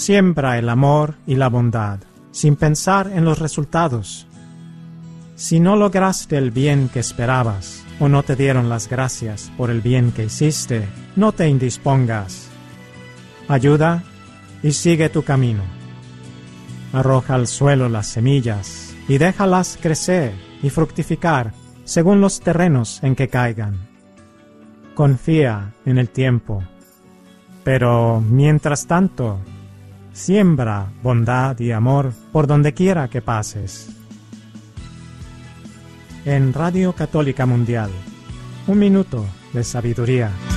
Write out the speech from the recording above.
Siembra el amor y la bondad, sin pensar en los resultados. Si no lograste el bien que esperabas, o no te dieron las gracias por el bien que hiciste, no te indispongas. Ayuda y sigue tu camino. Arroja al suelo las semillas y déjalas crecer y fructificar según los terrenos en que caigan. Confía en el tiempo, pero mientras tanto, siembra bondad y amor por donde quiera que pases. En Radio Católica Mundial, 1 minuto de sabiduría.